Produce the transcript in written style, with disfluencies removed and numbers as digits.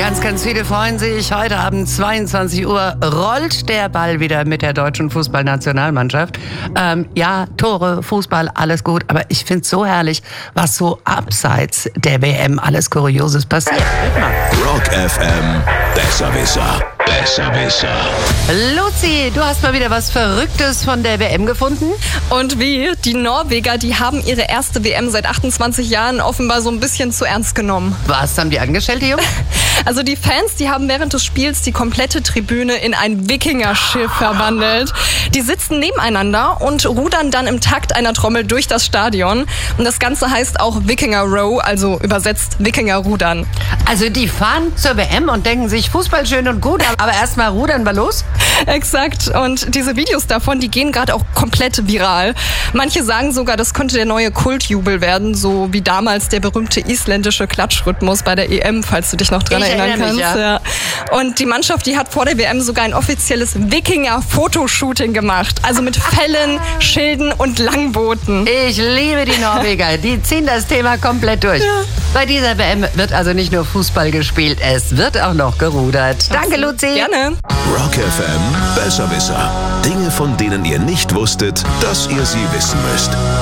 Ganz, ganz viele freuen sich. Heute Abend 22 Uhr rollt der Ball wieder mit der deutschen Fußballnationalmannschaft. Ja, Tore, Fußball, alles gut. Aber ich finde es so herrlich, was so abseits der WM alles Kurioses passiert. Rock FM, Besserwisser. Besserwisser. Luzi, du hast mal wieder was Verrücktes von der WM gefunden? Und wie? Die Norweger, die haben ihre erste WM seit 28 Jahren offenbar so ein bisschen zu ernst genommen. Was haben die angestellt, die Jungs? Also die Fans, die haben während des Spiels die komplette Tribüne in ein Wikingerschiff verwandelt. Die sitzen nebeneinander und rudern dann im Takt einer Trommel durch das Stadion. Und das Ganze heißt auch Wikinger Row, also übersetzt Wikingerrudern. Also die fahren zur WM und denken sich, Fußball schön und gut, aber erstmal rudern wir los? Exakt. Und diese Videos davon, die gehen gerade auch komplett viral. Manche sagen sogar, das könnte der neue Kultjubel werden, so wie damals der berühmte isländische Klatschrhythmus bei der EM, falls du dich noch dran erinnern kannst. Mich, ja. Und die Mannschaft, die hat vor der WM sogar ein offizielles Wikinger-Fotoshooting gemacht. Also mit Fellen, Schilden und Langbooten. Ich liebe die Norweger. Die ziehen das Thema komplett durch. Ja. Bei dieser WM wird also nicht nur Fußball gespielt, es wird auch noch gerudert. Danke, Luzi. Gerne. Rock FM, Besserwisser. Dinge, von denen ihr nicht wusstet, dass ihr sie wissen müsst.